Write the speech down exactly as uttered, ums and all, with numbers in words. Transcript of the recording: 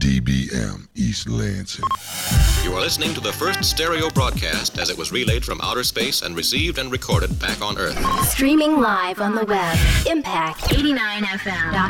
D B M, East Lansing. You are listening to the first stereo broadcast as it was relayed from outer space and received and recorded back on Earth. Streaming live on the web, impact eighty-nine F M dot